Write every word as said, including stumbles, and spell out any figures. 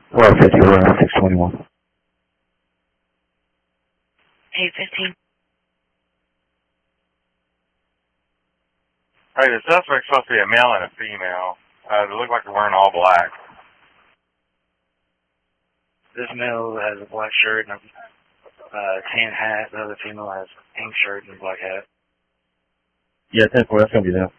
four fifty, we're on six twenty-one. eight fifteen. Hey, the suspect's supposed to be a male and a female. Uh, they look like they're wearing all black. This male has a black shirt and a uh, tan hat. The other female has a pink shirt and a black hat. Yeah, ten four, that's going to be them.